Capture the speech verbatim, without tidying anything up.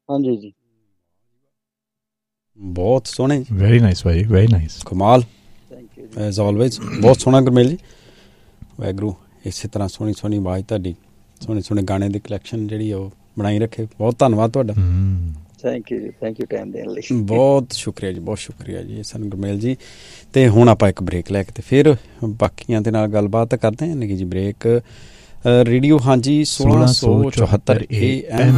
ਹਾਂਜੀ ਜੀ, ਬਹੁਤ ਸੋਹਣੇ, ਵੈਰੀ ਨਾਈਸ ਭਾਈ, ਵੈਰੀ ਨਾਈਸ, ਕਮਾਲ ਥੈਂਕ ਯੂ ਐਜ਼ ਆਲਵੇਜ਼। ਬਹੁਤ ਸੋਹਣਾ ਗੁਰਮੇਲ ਜੀ, ਵਾਹਿਗੁਰੂ ਇਸੇ ਤਰ੍ਹਾਂ ਸੋਹਣੀ ਸੋਹਣੀ ਆਵਾਜ਼ ਤੁਹਾਡੀ, ਸੋਹਣੇ ਸੋਹਣੇ ਗਾਣੇ ਦੀ ਕਲੈਕਸ਼ਨ ਜਿਹੜੀ ਉਹ ਬਣਾਈ ਰੱਖੇ। ਬਹੁਤ ਧੰਨਵਾਦ ਤੁਹਾਡਾ। ਥੈਂਕ ਯੂ ਜੀ, ਥੈਂਕ ਯੂ ਟਾਈਮ ਦੇਣ ਲਈ। ਬਹੁਤ ਸ਼ੁਕਰੀਆ ਜੀ, ਬਹੁਤ ਸ਼ੁਕਰੀਆ ਜੀ ਸਨ ਗੁਰਮੇਲ ਜੀ। ਅਤੇ ਹੁਣ ਆਪਾਂ ਇੱਕ ਬ੍ਰੇਕ ਲੈ ਕੇ ਅਤੇ ਫਿਰ ਬਾਕੀਆਂ ਦੇ ਨਾਲ ਗੱਲਬਾਤ ਕਰਦੇ ਹਾਂ। ਨਿੱਕੀ ਜੀ ਬ੍ਰੇਕ। ਰੇਡੀਓ ਹਾਂਜੀ ਸੋਲਾਂ ਸੌ ਚੁਹੱਤਰ ਏ ਐਮ